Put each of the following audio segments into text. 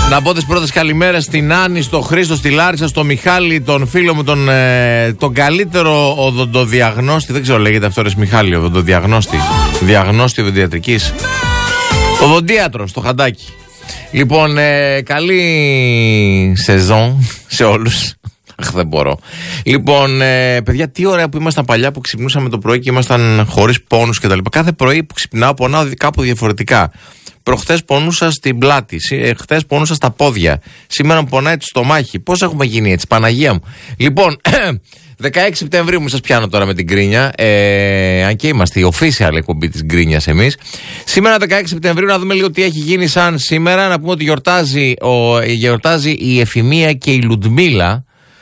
Να πω τις πρώτες καλημέρες στην Άννη, στο Χρήστο, στη Λάρισα, στο Μιχάλη, τον φίλο μου, τον καλύτερο οδοντοδιαγνώστη. Δεν ξέρω, λέγεται αυτό, ρε Μιχάλη, οδοντοδιαγνώστη. Διαγνώστη οδοντιατρικής. Οδοντίατρο, στο Χαντάκι. Λοιπόν, καλή σεζόν σε όλους. Αχ, δεν μπορώ. Λοιπόν, παιδιά, τι ωραία που ήμασταν παλιά που ξυπνούσαμε το πρωί και ήμασταν χωρίς πόνους κτλ. Κάθε πρωί που ξυπνάω, πονάω κάπου διαφορετικά. Προχθές πονούσα στην πλάτη, χθες πονούσα στα πόδια. Σήμερα μου πονάει το στομάχι. Πώς έχουμε γίνει έτσι, Παναγία μου. Λοιπόν, 16 Σεπτεμβρίου μου σας πιάνω τώρα με την γκρίνια. Αν και είμαστε η official εκπομπή της γκρίνιας εμείς. Σήμερα 16 Σεπτεμβρίου να δούμε λίγο τι έχει γίνει σαν σήμερα. Να πούμε ότι γιορτάζει η Εφημία και η Λουντμίλα.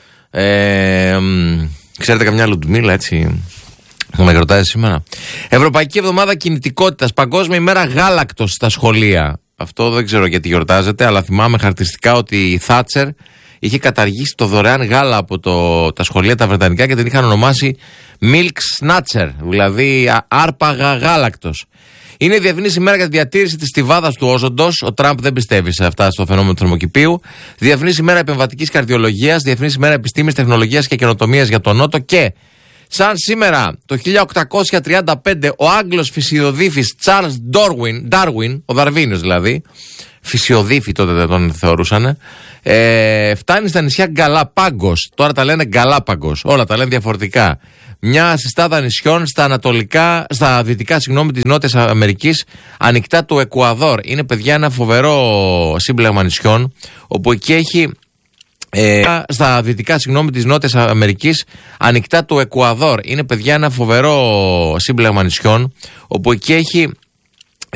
Ξέρετε καμιά Λουντμίλα, έτσι, που με γιορτάζει σήμερα. Ευρωπαϊκή Εβδομάδα Κινητικότητας. Παγκόσμια ημέρα γάλακτος στα σχολεία. Αυτό δεν ξέρω γιατί γιορτάζεται, αλλά θυμάμαι χαρακτηριστικά ότι η Θάτσερ είχε καταργήσει το δωρεάν γάλα από τα σχολεία τα βρετανικά και την είχαν ονομάσει Milk Snatcher, δηλαδή άρπαγα γάλακτος. Είναι η Διεθνής ημέρα για τη διατήρηση της στιβάδας του όζοντος. Ο Τραμπ δεν πιστεύει σε αυτά, στο φαινόμενο του θερμοκηπίου. Διεθνής ημέρα επεμβατικής καρδιολογίας. Διεθνής ημέρα επιστήμης, τεχνολογίας και καινοτομίας για τον Νότο. Και σαν σήμερα το 1835 ο Άγγλος φυσιοδίφης Charles Darwin, ο Δαρβίνος δηλαδή, φυσιοδίφη τότε δεν τον θεωρούσαν, φτάνει στα νησιά Γκαλάπαγκος. Τώρα τα λένε Γκαλάπαγκος, όλα τα λένε διαφορετικά. Μια συστάδα νησιών στα δυτικά της Νότιας Αμερικής, ανοιχτά του Εκουαδόρ. Είναι, παιδιά, ένα φοβερό σύμπλεγμα νησιών, όπου εκεί έχει στα δυτικά της Νότιας Αμερικής, ανοιχτά του Εκουαδόρ. Είναι, παιδιά, ένα φοβερό σύμπλεγμα νησιών, όπου εκεί έχει